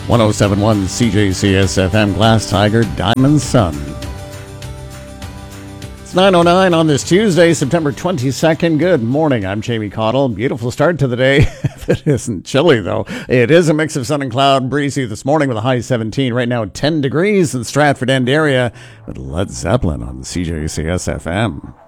1071 CJCS FM, Glass Tiger, Diamond Sun. It's 9:09 on this Tuesday, September 22nd. Good morning. I'm Jamie Cottle. Beautiful start to the day. It isn't chilly, though. It is a mix of sun and cloud, breezy this morning with a high 17. Right now, 10 degrees in the Stratford End area with Led Zeppelin on CJCS FM.